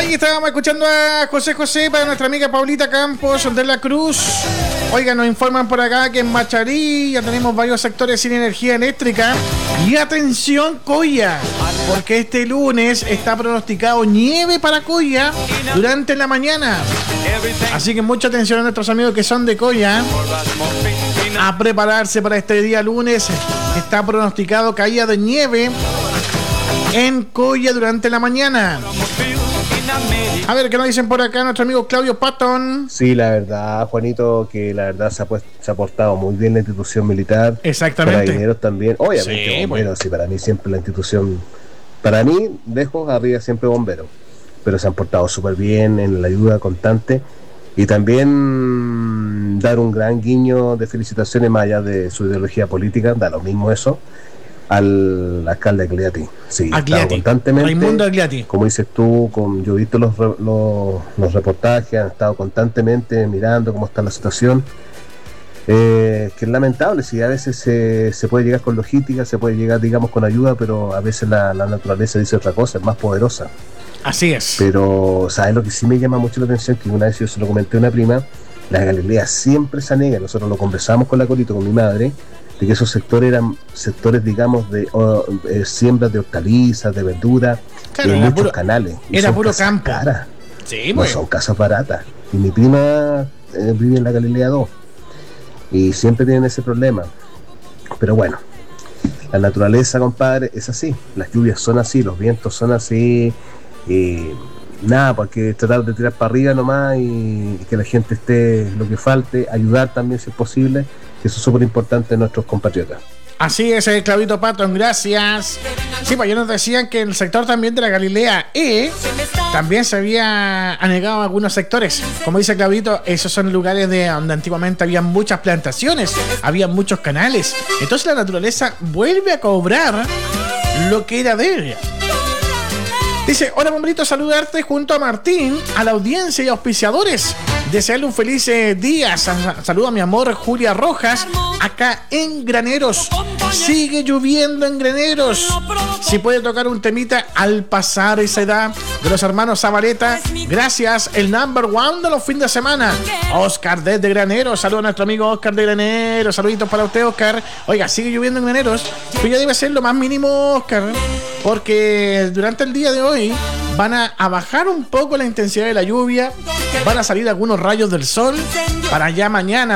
Oye, estábamos escuchando a José José para nuestra amiga Paulita Campos de la Cruz. Oiga, nos informan por acá que en Macharí ya tenemos varios sectores sin energía eléctrica. Y atención, Coya, porque este lunes está pronosticado nieve para Coya durante la mañana. Así que mucha atención a nuestros amigos que son de Coya, a prepararse para este día lunes. Está pronosticado caída de nieve en Coya durante la mañana. A ver, ¿qué nos dicen por acá nuestro amigo Claudio Patton? Sí, la verdad, Juanito, que la verdad se ha portado muy bien la institución militar. Exactamente. Carabineros también. Obviamente, Sí, bomberos, sí, para mí siempre la institución, para mí, lejos, arriba siempre bomberos. Pero se han portado súper bien en la ayuda constante. Y también dar un gran guiño de felicitaciones más allá de su ideología política, da lo mismo eso, al alcalde Agliati. Sí, Agliati, constantemente. Raimundo Agliati. Como dices tú, yo he visto los reportajes, han estado constantemente mirando cómo está la situación. Que es lamentable, si a veces se puede llegar con logística, se puede llegar, digamos, con ayuda, pero a veces la naturaleza dice otra cosa, es más poderosa. Así es. Pero, ¿sabes lo que sí me llama mucho la atención? Que una vez yo se lo comenté a una prima, la Galilea siempre se niega, nosotros lo conversamos con la Corito, con mi madre, de que esos sectores eran sectores, digamos, de siembras de hortalizas, de verduras, claro, y muchos canales. Era puro campo. Caras. Sí, no son casas baratas. Y mi prima vive en la Galilea 2 y siempre tienen ese problema. Pero bueno, la naturaleza, compadre, es así. Las lluvias son así, los vientos son así. Nada, porque tratar de tirar para arriba nomás y que la gente esté lo que falte, ayudar también si es posible, que eso es súper importante en nuestros compatriotas. Así es, Claudito Patton, gracias. Sí, pues ya nos decían que en el sector también de la Galilea también se había anegado algunos sectores. Como dice Claudito, esos son lugares donde antiguamente había muchas plantaciones, había muchos canales. Entonces la naturaleza vuelve a cobrar lo que era de ella. Dice, hola bombrito, saludarte junto a Martín, a la audiencia y auspiciadores. Desearle un feliz día. Saludo a mi amor Julia Rojas, acá en Graneros. Sigue lloviendo en Graneros. Si puede tocar un temita al pasar esa edad de los hermanos Zabaleta. Gracias, el number one de los fines de semana. Oscar desde Graneros. Saludo a nuestro amigo Oscar de Graneros. Saluditos para usted, Oscar. Oiga, sigue lloviendo en Graneros. Pero ya debe ser lo más mínimo, Oscar, porque durante el día de hoy van a bajar un poco la intensidad de la lluvia. Van a salir algunos rayos del sol para ya mañana